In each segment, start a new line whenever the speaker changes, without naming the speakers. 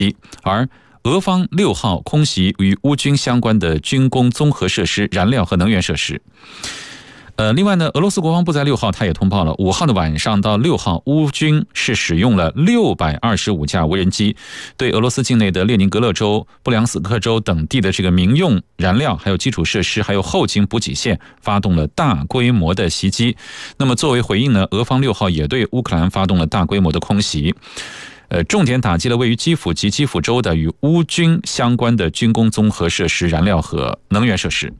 而俄方6号空袭与乌军相关的军工综合设施、燃料和能源设施。另外呢，俄罗斯国防部在6号他也通报了，5号的晚上到6号，乌军是使用了625架无人机，对俄罗斯境内的列宁格勒州、布良斯克州等地的这个民用燃料、还有基础设施、还有后勤补给线发动了大规模的袭击。那么作为回应呢，俄方6号也对乌克兰发动了大规模的空袭。重点打击了位于基辅及基辅州的与乌军相关的军工综合设施、燃料和能源设施。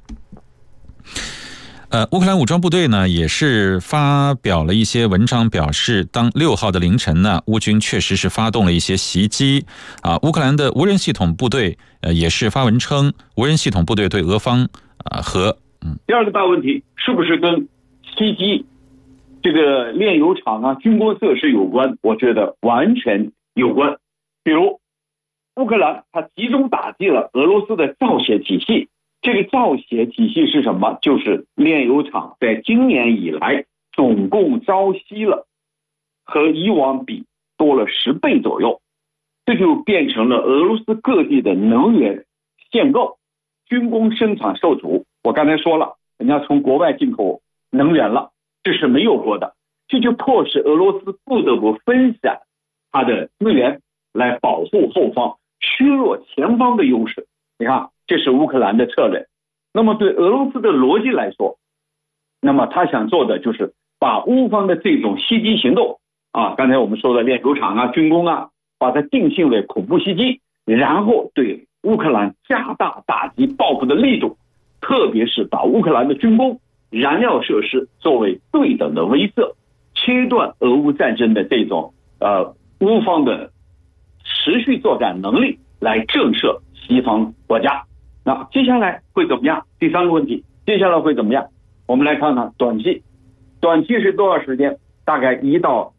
乌克兰武装部队呢也是发表了一些文章，表示当6号的凌晨呢，乌军确实是发动了一些袭击乌克兰的无人系统部队也是发文称，无人系统部队对俄方
第二个大问题是不是跟袭击这个炼油厂啊、军工设施有关？我觉得完全有关。比如乌克兰它集中打击了俄罗斯的造血体系，这个造血体系是什么？就是炼油厂在今年以来总共招吸了和以往比多了10倍左右，这就变成了俄罗斯各地的能源限购，军工生产受阻。我刚才说了，人家从国外进口能源了，这是没有过的，这就迫使俄罗斯不得不分散它的资源来保护后方，削弱前方的优势。你看，这是乌克兰的策略。那么对俄罗斯的逻辑来说，那么他想做的就是把乌方的这种袭击行动刚才我们说的炼油厂啊、军工啊，把它定性为恐怖袭击，然后对乌克兰加大打击报复的力度，特别是把乌克兰的军工、燃料设施作为对等的威慑，切断俄乌战争的这种乌方的持续作战能力，来震慑西方国家。那接下来会怎么样？第三个问题，接下来会怎么样？我们来看看短期是多少时间？大概1到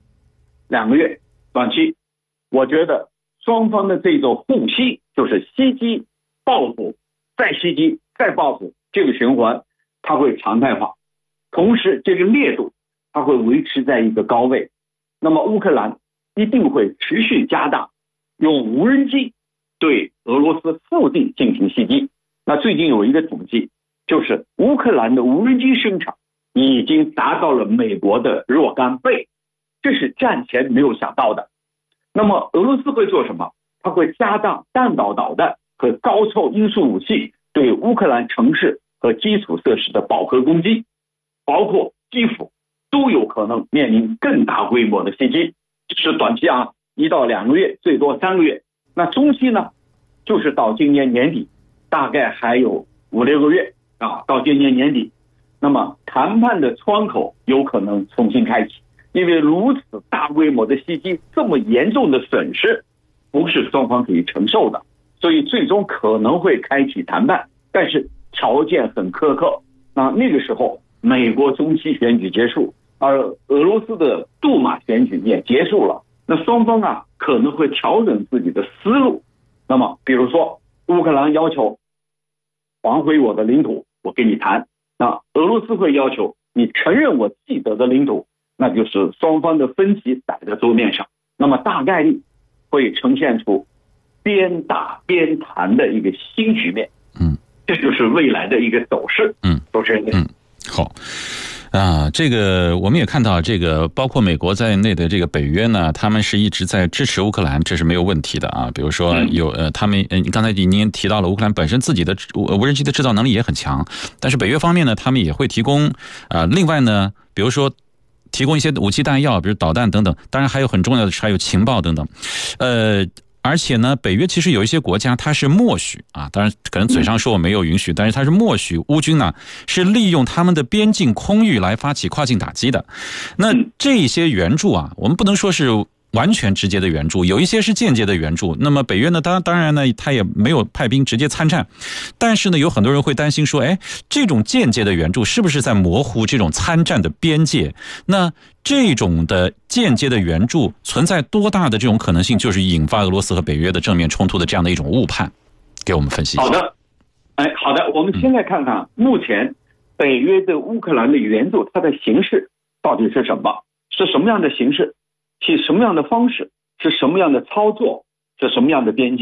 2个月。短期我觉得双方的这种互袭，就是袭击、报复、再袭击、再报复，这个循环它会常态化，同时这个烈度它会维持在一个高位。那么乌克兰一定会持续加大用无人机对俄罗斯腹地进行袭击。那最近有一个统计，就是乌克兰的无人机生产已经达到了美国的若干倍，这是战前没有想到的。那么俄罗斯会做什么？它会加大弹道导弹和高超音速武器对乌克兰城市和基础设施的饱和攻击，包括基辅都有可能面临更大规模的袭击。这是短期1到2个月，最多3个月。那中期呢，就是到今年年底，大概还有5、6个月到今年年底。那么谈判的窗口有可能重新开启，因为如此大规模的袭击，这么严重的损失不是双方可以承受的，所以最终可能会开启谈判，但是条件很苛刻。那个时候美国中期选举结束，而俄罗斯的杜马选举也结束了，那双方可能会调整自己的思路。那么比如说乌克兰要求还回我的领土，我跟你谈。那俄罗斯会要求你承认我既得的领土，那就是双方的分歧摆在桌面上。那么大概率会呈现出边打边谈的一个新局面。这就是未来的一个走势。主持人。
好。这个我们也看到，这个包括美国在内的这个北约呢，他们是一直在支持乌克兰，这是没有问题的比如说他们刚才您提到了乌克兰本身自己的无人机的制造能力也很强，但是北约方面呢，他们也会提供另外呢，比如说提供一些武器弹药，比如导弹等等，当然还有很重要的是还有情报等等。而且呢，北约其实有一些国家它是默许当然可能嘴上说我没有允许，但是它是默许乌军呢是利用他们的边境空域来发起跨境打击的。那这些援助我们不能说是完全直接的援助，有一些是间接的援助。那么北约呢，当然呢，他也没有派兵直接参战，但是呢，有很多人会担心说，这种间接的援助是不是在模糊这种参战的边界？那这种的间接的援助存在多大的这种可能性，就是引发俄罗斯和北约的正面冲突的这样的一种误判？给我们分析一下。
好的，我们先来看看目前北约对乌克兰的援助，它的形式到底是什么？是什么样的形式？是什么样的方式？是什么样的操作？ 是什么样的边界。